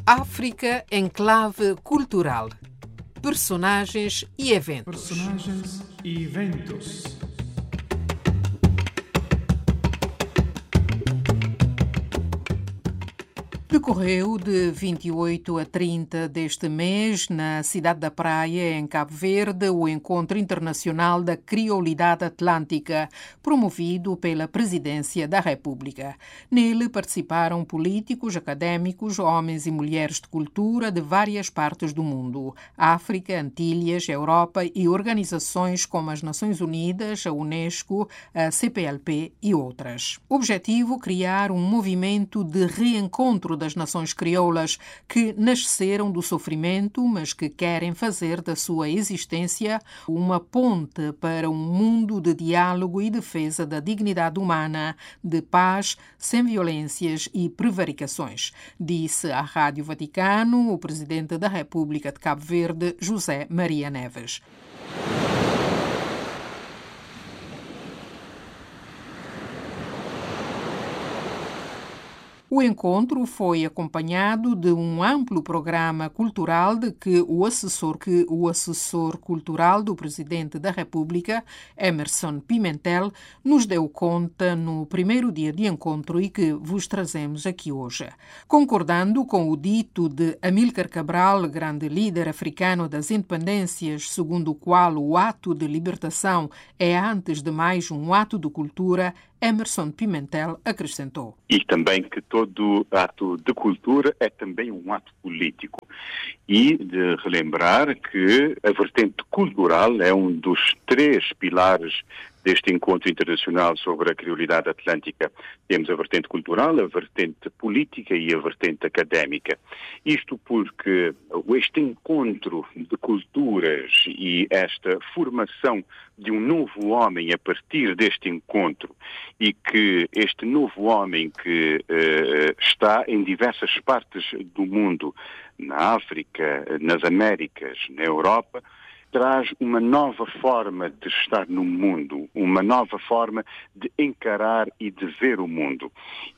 África em clave cultural. Personagens e eventos. Decorreu de 28 a 30 deste mês, na cidade da Praia, em Cabo Verde, o Encontro Internacional da Criolidade Atlântica, promovido pela Presidência da República. Nele participaram políticos, académicos, homens e mulheres de cultura de várias partes do mundo: África, Antilhas, Europa e organizações como as Nações Unidas, a Unesco, a CPLP e outras. O objetivo: criar um movimento de reencontro das nações crioulas que nasceram do sofrimento, mas que querem fazer da sua existência uma ponte para um mundo de diálogo e defesa da dignidade humana, de paz, sem violências e prevaricações, disse à Rádio Vaticano o presidente da República de Cabo Verde, José Maria Neves. O encontro foi acompanhado de um amplo programa cultural de que o assessor cultural do Presidente da República, Emerson Pimentel, nos deu conta no primeiro dia de encontro e que vos trazemos aqui hoje. Concordando com o dito de Amílcar Cabral, grande líder africano das independências, segundo o qual o ato de libertação é, antes de mais, um ato de cultura, Emerson Pimentel acrescentou. E também que todo ato de cultura é também um ato político. E de relembrar que a vertente cultural é um dos 3 pilares deste encontro internacional sobre a criolidade atlântica. Temos a vertente cultural, a vertente política e a vertente académica. Isto porque este encontro de culturas e esta formação de um novo homem a partir deste encontro, e que este novo homem que está em diversas partes do mundo, na África, nas Américas, na Europa, traz uma nova forma de estar no mundo, uma nova forma de encarar e de ver o mundo.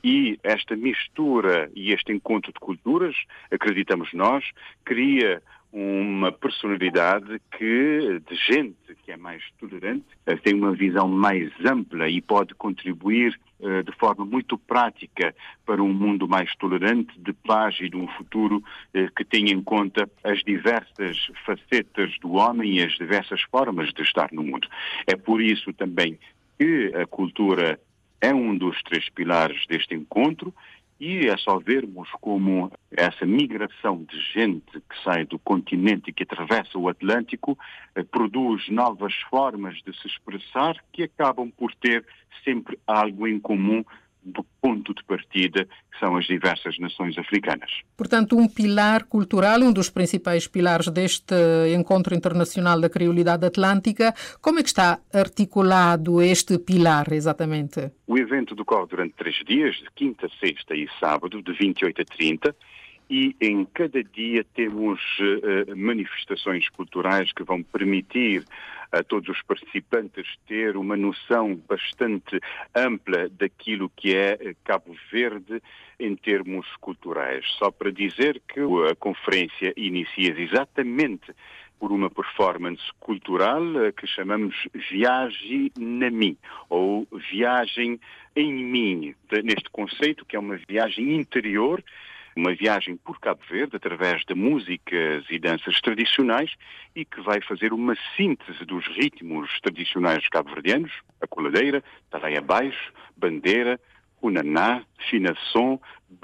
E esta mistura e este encontro de culturas, acreditamos nós, cria uma personalidade de gente que é mais tolerante, tem uma visão mais ampla e pode contribuir de forma muito prática para um mundo mais tolerante, de paz e de um futuro que tenha em conta as diversas facetas do homem e as diversas formas de estar no mundo. É por isso também que a cultura é um dos 3 pilares deste encontro. E é só vermos como essa migração de gente que sai do continente e que atravessa o Atlântico produz novas formas de se expressar que acabam por ter sempre algo em comum do ponto de partida, que são as diversas nações africanas. Portanto, um pilar cultural, um dos principais pilares deste Encontro Internacional da Criolidade Atlântica. Como é que está articulado este pilar, exatamente? O evento decorre durante 3 dias, de quinta, sexta e sábado, de 28 a 30, e em cada dia temos manifestações culturais que vão permitir a todos os participantes ter uma noção bastante ampla daquilo que é Cabo Verde em termos culturais. Só para dizer que a conferência inicia exatamente por uma performance cultural que chamamos Viagem na Mim, ou Viagem em Mim, neste conceito que é uma viagem interior, uma viagem por Cabo Verde através de músicas e danças tradicionais e que vai fazer uma síntese dos ritmos tradicionais cabo-verdianos: a coladeira, taraia baixo, bandeira, unaná, finação,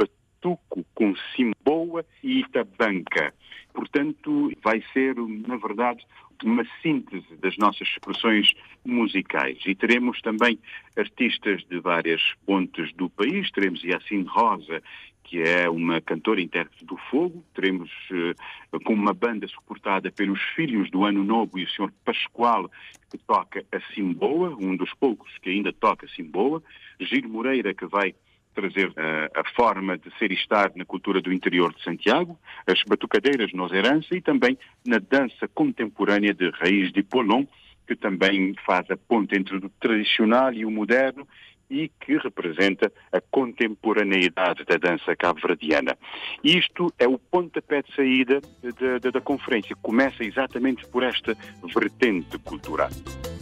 batuco com simboa e itabanca. Portanto, vai ser, na verdade, uma síntese das nossas expressões musicais. E teremos também artistas de várias pontes do país. Teremos Yacine Rosa, que é uma cantora intérprete do fogo. Teremos com uma banda suportada pelos Filhos do Ano Novo e o Sr. Pascoal, que toca a simboa, um dos poucos que ainda toca simboa. Gil Moreira, que vai trazer a forma de ser e estar na cultura do interior de Santiago, as batucadeiras nos herança e também na dança contemporânea de raiz de Polon, que também faz a ponte entre o tradicional e o moderno e que representa a contemporaneidade da dança cabo-verdiana. Isto é o pontapé de saída da conferência. Começa exatamente por esta vertente cultural.